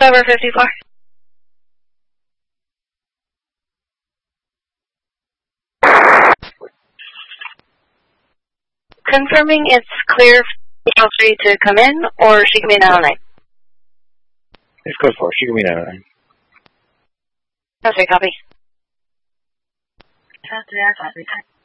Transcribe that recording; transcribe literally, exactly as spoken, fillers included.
over fifty-four. Confirming it's clear for free to come in, or she can be nine oh nine. It's code four. She can be nine oh nine. Okay, copy.